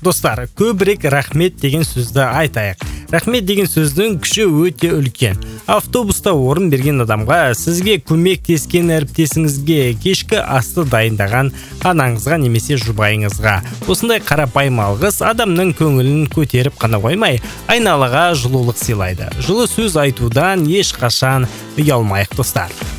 Достар, көбірек рахмет деген сөзді айтайық. Рахмет деген сөздің күші өте үлкен. Автобуста орын берген адамға, сізге көмектескен әріптесіңізге, кешкі асты дайындаған анаңызға немесе жұбайыңызға. Осындай қарапайым алғыс адамның көңілін көтеріп қана қоймай, айналаға жылулық сыйлайды. Жылы сөз айтудан ешқашан ұялмайық, достар.